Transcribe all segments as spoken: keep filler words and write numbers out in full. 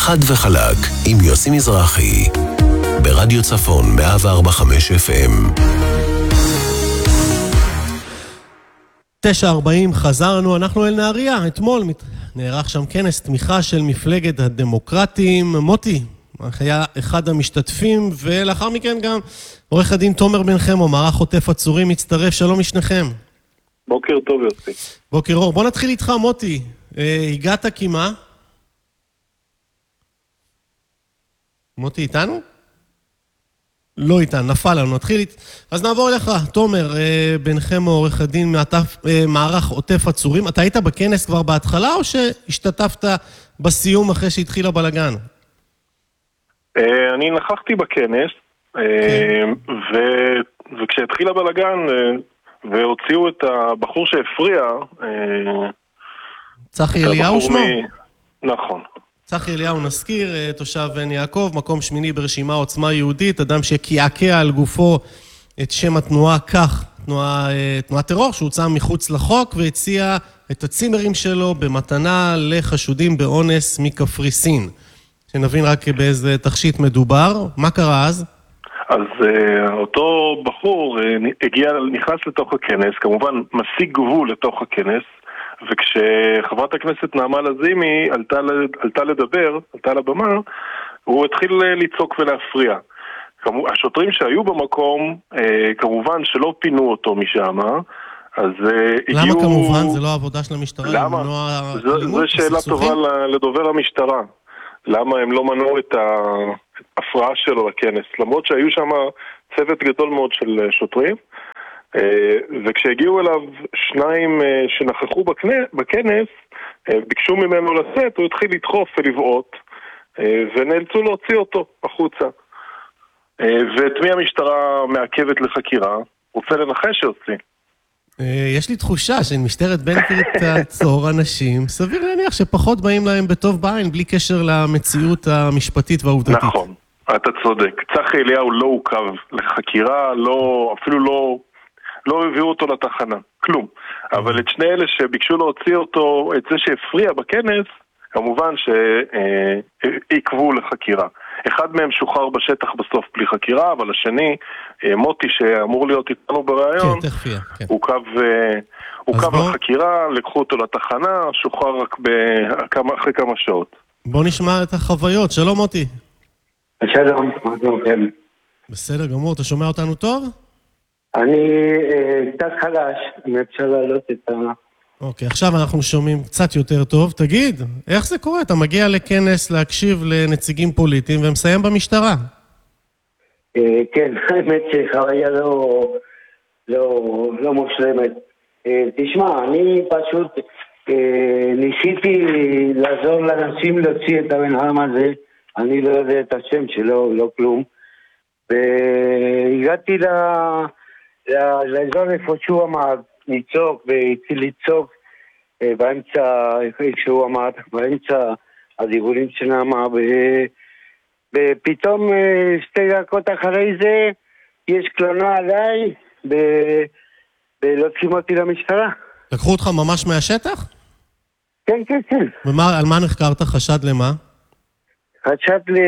חד וחלק עם יוסי מזרחי ברדיו צפון מאה וארבע נקודה חמש אף אם. תשע ארבעים חזרנו, אנחנו אל נהריה. אתמול נערך שם כנס תמיכה של מפלגת הדמוקרטים. מוטי היה אחד המשתתפים, ולאחר מכן גם עורך הדין תומר בן חמו, מערך חוטף עצורים, מצטרף. שלום לשניכם. בוקר טוב יוסי. בוקר אור. בוא נתחיל איתך מוטי. אה, הגעת כמה? מוטי איתנו? לא איתן, נפל לנו, נתחיל איתה. אז נעבור אליך, תומר אה, בן חמו, עורך הדין מעטף, אה, מערך עוטף עצורים. אתה היית בכנס כבר בהתחלה או שהשתתפת בסיום אחרי שהתחיל הבלגן? אה, אני נכחתי בכנס, אה, כן. ו... וכשהתחיל הבלגן אה, והוציאו את הבחור שהפריע, אה, צחי אליהו שמו? מ... נכון. צחי אליהו נזכיר, תושב בן יעקב, מקום שמיני ברשימה עוצמה יהודית, אדם שקעקע על גופו את שם התנועה כך, תנועה, תנועה טרור שהוצא מחוץ לחוק, והציע את הצימרים שלו במתנה לחשודים באונס מקפריסין. שנבין רק באיזה תכשיט מדובר. מה קרה אז? אז אותו בחור הגיע, נכנס לתוך הכנס, כמובן משיג גבול לתוך הכנס, וכשחברת הכנסת נעמה לזימי עלתה, עלתה לדבר, עלתה לבמה, הוא התחיל לצעוק ולהפריע. השוטרים שהיו במקום, כמובן שלא פינו אותו משם, אז למה הגיעו... כמובן? זה לא העבודה של המשטרה? למה? זו שאלה טובה לדובר המשטרה. למה הם לא מנעו את ההפרעה שלו לכנס? למרות שהיו שם צוות גדול מאוד של שוטרים, וכשהגיעו אליו שניים שנכחו בכנס, ביקשו ממנו לצאת, הוא התחיל לדחוף ולבעוט, ונאלצו להוציא אותו החוצה. ואת מי המשטרה מעכבת לחקירה? רוצה לנחש שיוציא. יש לי תחושה שמשטרת בן גביר תעצור אנשים, סביר להניח שפחות באים להם בטוב בעין, בלי קשר למציאות המשפטית והעובדתית. נכון, אתה צודק. צחי אליהו לא עוכב לחקירה, לא, אפילו לא... לא הביאו אותו לתחנה, כלום. אבל את שני אלה שביקשו להוציא אותו, את זה שהפריע בכנס, כמובן שעיכבו לחקירה. אחד מהם שוחרר בשטח בסוף בלי חקירה, אבל השני, מוטי שאמור להיות איתנו ברעיון, עוכב לחקירה, לקחו אותו לתחנה, שוחרר רק אחרי כמה שעות. בוא נשמע את החוויות. שלום מוטי. שלום, בסדר גמור, אתה שומע אותנו טוב? אני קצת חלש, אם אפשר להעלות את ה... אוקיי, עכשיו אנחנו שומעים קצת יותר טוב. תגיד, איך זה קורה? אתה מגיע לכנס להקשיב לנציגים פוליטיים ומסיים במשטרה. כן, האמת שחוויה לא מושלמת. תשמע, אני פשוט ניסיתי לעזור לאנשים להוציא את הבן אדם הזה, אני לא יודע את השם שלו, לא כלום. והגעתי ל... לאזור איפה שהוא אמר, לצעוק, והתחיל לצעוק באמצע, איפה שהוא אמר, באמצע הדיבורים של נעמה, ופתאום שתי דקות אחרי זה, יש תלונה עליי, ולא אותי למשטרה. לקחו אותך ממש מהשטח? כן, כן, כן. ומה, על מה נחקרת? חשד למה? חשד ל...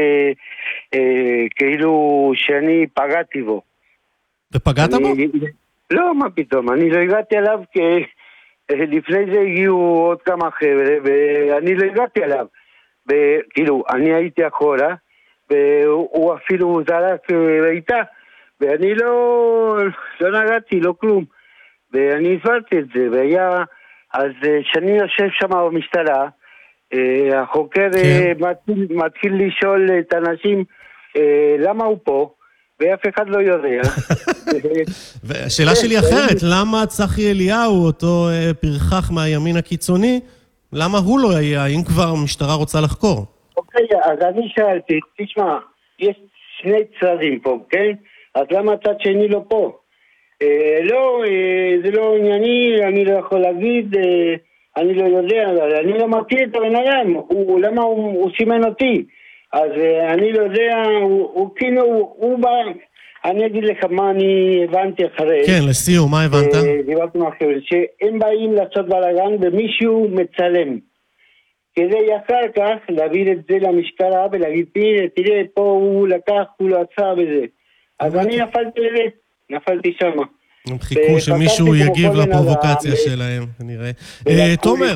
כאילו שאני פגעתי בו. ופגעת בו? לא, מה פתאום, אני לא הגעתי אליו, כי לפני זה הגיעו עוד כמה חבר'ה, ואני לא הגעתי אליו. כאילו, אני הייתי אחורה, והוא אפילו זרק ראיתה, ואני לא, לא נגעתי, לא כלום. ואני הסברתי את זה, והיה, אז שאני יושב שם במשטרה, החוקר מתחיל, מתחיל לשאול את האנשים, למה הוא פה? ואף אחד לא יודע. והשאלה שלי אחרת, למה צחי אליהו, אותו פרחח מהימין הקיצוני, למה הוא לא היה, אם כבר המשטרה רוצה לחקור? אוקיי, אז אני שאלתי, תשמע, יש שני צדדים פה, כן? אז למה הצד שני לא פה? לא, זה לא ענייני, אני לא יכול להגיד, אני לא יודע, אני לא מכיר את הבן אדם, למה הוא סימן אותי? אז אני לא יודע, הוא כאילו, הוא בא, אני אגיד לך מה אני הבנתי אחרי. כן, לסיום, מה הבנת? דיברתי מאחר, שהם באים לעשות בלגן ומישהו מצלם. כדי אחר כך להעביר את זה למשטרה ולהגיד, תראה, תראה, פה הוא לקח, הוא לא עצר בזה. אז אני נפלתי לזה, נפלתי שמה. הם חיכו שמישהו יגיב לפרובוקציה שלהם, כנראה. תומר.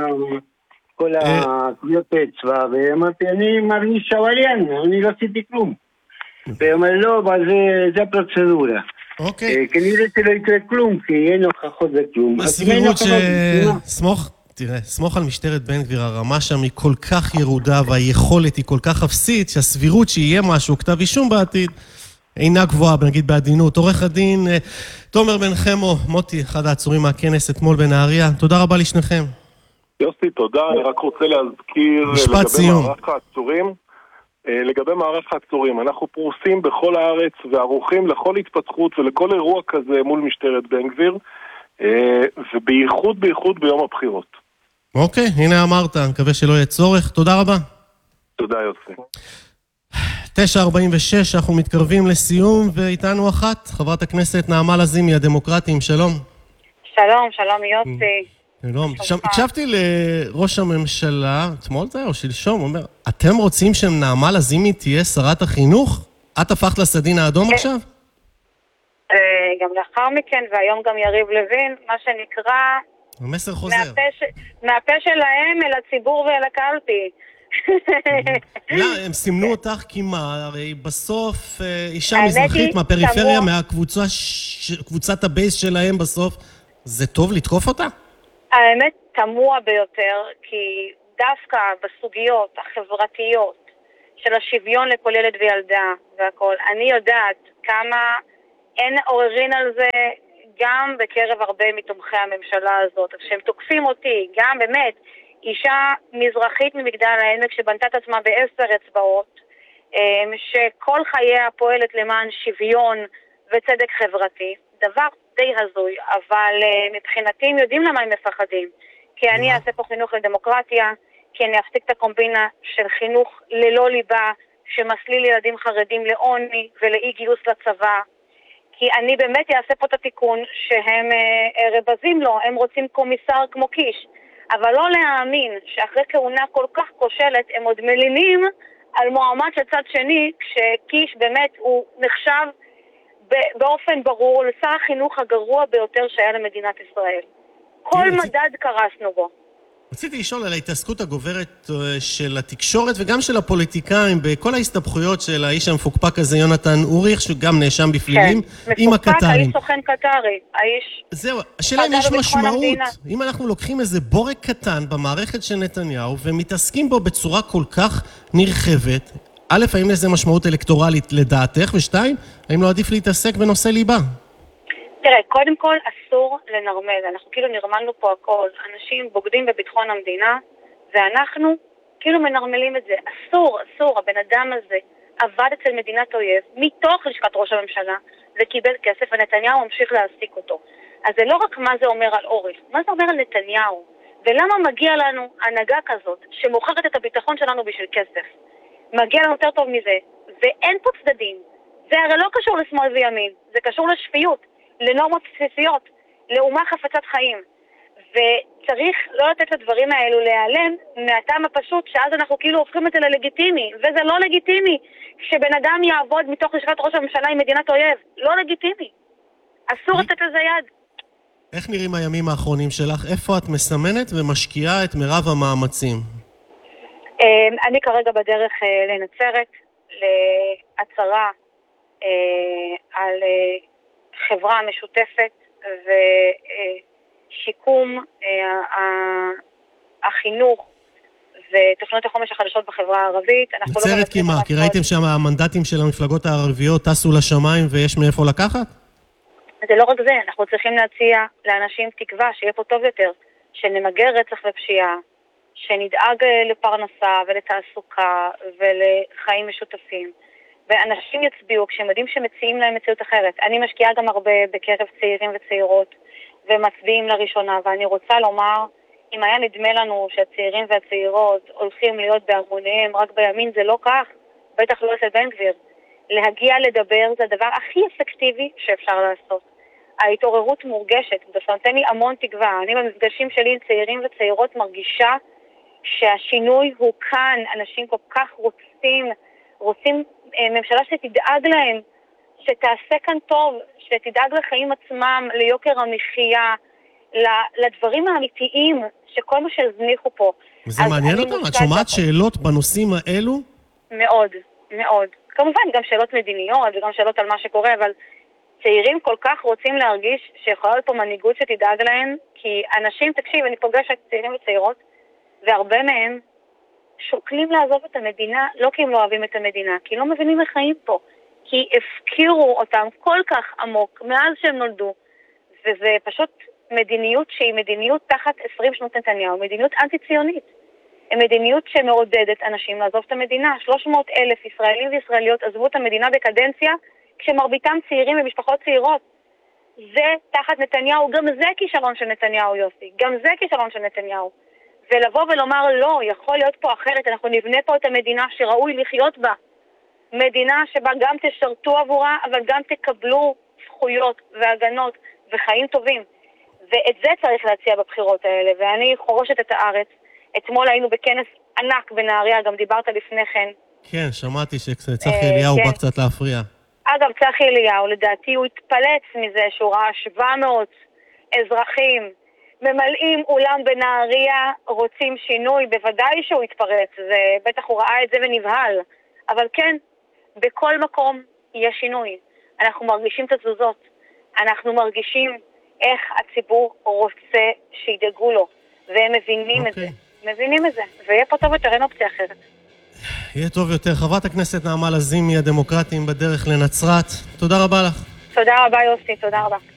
כל הקביעות אצבע, ואמרתי, אני מרגיש עבריין, אני לא עשיתי כלום. ואומר, לא, אבל זה הפרוצדורה. אוקיי. כנראה שלא יקרה כלום, כי אין הוכחות וכלום. הסבירות ש... סמוך, תראה, סמוך על משטרת בן גביר, הרמה שם היא כל כך ירודה, והיכולת היא כל כך אפסית, שהסבירות שיהיה משהו, כתב אישום בעתיד, אינה גבוהה, נגיד בעדינות. עורך הדין תומר בן חמו, מוטי, אחד העצורים מהכנס אתמול בנהריה, תודה רבה לשניכם. יוסי, תודה. אני רק רוצה להזכיר לגבי מערך העצורים. לגבי מערך העצורים, אנחנו פרוסים בכל הארץ וערוכים לכל התפתחות ולכל אירוע כזה מול משטרת בן גביר, ובייחוד בייחוד ביום הבחירות. אוקיי, הנה אמרת, אני מקווה שלא יהיה צורך. תודה רבה. תודה יוסי. תשע ארבעים ושש, אנחנו מתקרבים לסיום, ואיתנו אחת, חברת הכנסת נעמה לזימי, הדמוקרטים, שלום. שלום, שלום יוסי. שלום. הקשבתי לראש הממשלה, אתמול זה או שלשום, הוא אומר, אתם רוצים שנעמה לזימי תהיה שרת החינוך? את הפכת לסדין האדום עכשיו? גם לאחר מכן, והיום גם יריב לוין, מה שנקרא... המסר חוזר. מהפה שלהם אל הציבור ואל הקלפי. לא, הם סימנו אותך כי מה, הרי בסוף אישה מזרחית מהפריפריה, מהקבוצת הבייס שלהם בסוף, זה טוב לתקוף אותה? האמת תמוה ביותר, כי דווקא בסוגיות החברתיות של השוויון לכל ילד וילדה והכל, אני יודעת כמה אין עוררין על זה גם בקרב הרבה מתומכי הממשלה הזאת. כשהם תוקפים אותי, גם באמת, אישה מזרחית ממגדל העמק שבנתה את עצמה בעשר אצבעות, שכל חייה פועלת למען שוויון וצדק חברתי, דבר די הזוי, אבל מבחינתי הם יודעים למה הם מפחדים. כי אני אעשה פה חינוך לדמוקרטיה, כי אני אפסיק את הקומבינה של חינוך ללא ליבה, שמסליל ילדים חרדים לעוני ולאי גיוס לצבא. כי אני באמת אעשה פה את התיקון שהם רבזים לו, הם רוצים קומיסר כמו קיש. אבל לא להאמין שאחרי כהונה כל כך כושלת הם עוד מלינים על מועמד של צד שני, כשקיש באמת הוא נחשב באופן ברור לשר החינוך הגרוע ביותר שהיה למדינת ישראל. כל מדד קרסנו בו. רציתי לשאול על ההתעסקות הגוברת של התקשורת וגם של הפוליטיקאים בכל ההסתבכויות של האיש המפוקפק הזה, יונתן אוריך, שגם נאשם בפלילים, עם הקטרים. מפוקפק, האיש סוכן קטרי, האיש... זהו, השאלה אם יש משמעות, אם אנחנו לוקחים איזה בורק קטן במערכת של נתניהו ומתעסקים בו בצורה כל כך נרחבת, א', האם לזה משמעות אלקטורלית לדעתך, ושתיים, האם לא עדיף להתעסק בנושא ליבה? תראה, קודם כל אסור לנרמל, אנחנו כאילו נרמלנו פה הכל, אנשים בוגדים בביטחון המדינה, ואנחנו כאילו מנרמלים את זה. אסור, אסור, הבן אדם הזה עבד אצל מדינת אויב, מתוך לשכת ראש הממשלה, וקיבל כסף, ונתניהו ממשיך להעסיק אותו. אז זה לא רק מה זה אומר על אוריך, מה זה אומר על נתניהו, ולמה מגיע לנו הנהגה כזאת, שמוכרת את הביטחון שלנו בשביל כסף. מגיע לנו יותר טוב מזה, ואין פה צדדים. זה הרי לא קשור לשמאל וימין, זה קשור לשפיות. לנורמות בסיסיות, לאומה חפצת חיים. וצריך לא לתת לדברים האלו להיעלם מהטעם הפשוט שאז אנחנו כאילו הופכים את זה ללגיטימי, וזה לא לגיטימי שבן אדם יעבוד מתוך לשכת ראש הממשלה עם מדינת אויב. לא לגיטימי. אסור לתת לזה יד. איך נראים הימים האחרונים שלך? איפה את מסמנת ומשקיעה את מירב המאמצים? אני כרגע בדרך לנצרת, להצהרה על חברה משותפת ושיקום החינוך ותוכניות החומש החדשות בחברה הערבית. נצרת כי מה? כי ראיתם שהמנדטים של המפלגות הערביות טסו לשמיים ויש מאיפה לקחת? זה לא רק זה, אנחנו צריכים להציע לאנשים תקווה שיהיה פה טוב יותר, שנמגר רצח ופשיעה, שנדאג לפרנסה ולתעסוקה ולחיים משותפים. ואנשים יצביעו כשהם יודעים שמציעים להם מציאות אחרת. אני משקיעה גם הרבה בקרב צעירים וצעירות, ומצביעים לראשונה, ואני רוצה לומר, אם היה נדמה לנו שהצעירים והצעירות הולכים להיות בהמוניהם רק בימין, זה לא כך, בטח לא אצל בן גביר. להגיע לדבר זה הדבר הכי אפקטיבי שאפשר לעשות. ההתעוררות מורגשת, זה נותן לי המון תקווה. אני במפגשים שלי עם צעירים וצעירות מרגישה שהשינוי הוא כאן, אנשים כל כך רוצים, רוצים ממשלה שתדאג להם, שתעשה כאן טוב, שתדאג לחיים עצמם, ליוקר המחיה, לדברים האמיתיים, שכל מה שהזניחו פה. וזה מעניין אותם? את שומעת שאלות בנושאים האלו? מאוד, מאוד. כמובן, גם שאלות מדיניות וגם שאלות על מה שקורה, אבל צעירים כל כך רוצים להרגיש שיכולה להיות פה מנהיגות שתדאג להם, כי אנשים, תקשיב, אני פוגשת צעירים וצעירות, והרבה מהם שוקלים לעזוב את המדינה, לא כי הם לא אוהבים את המדינה, כי לא מבינים איך חיים פה, כי הפקירו אותם כל כך עמוק מאז שהם נולדו, וזה פשוט מדיניות שהיא מדיניות תחת עשרים שנות נתניהו, מדיניות אנטי-ציונית. מדיניות שמעודדת אנשים לעזוב את המדינה. שלוש מאות אלף ישראלים וישראליות עזבו את המדינה בקדנציה, כשמרביתם צעירים ומשפחות צעירות. זה תחת נתניהו, גם זה כישלון של נתניהו, יוסי. גם זה כישלון של נתניהו. ולבוא ולומר, לא, יכול להיות פה אחרת, אנחנו נבנה פה את המדינה שראוי לחיות בה. מדינה שבה גם תשרתו עבורה, אבל גם תקבלו זכויות והגנות וחיים טובים. ואת זה צריך להציע בבחירות האלה, ואני חורשת את הארץ. אתמול היינו בכנס ענק בנהריה, גם דיברת לפני כן. כן, שמעתי שצחי אליהו בא קצת להפריע. אגב, צחי אליהו, לדעתי הוא התפלץ מזה שהוא ראה שבע מאות אזרחים ממלאים אולם בנהריה, רוצים שינוי, בוודאי שהוא התפרץ, ובטח הוא ראה את זה ונבהל. אבל כן, בכל מקום יש שינוי. אנחנו מרגישים את התזוזות. אנחנו מרגישים איך הציבור רוצה שידאגו לו, והם מבינים okay. את זה. מבינים את זה, ויהיה פה טוב יותר, אין אופציה אחרת. יהיה טוב יותר. חברת הכנסת נעמה לזימי, הדמוקרטים בדרך לנצרת. תודה רבה לך. תודה רבה יוסי, תודה רבה.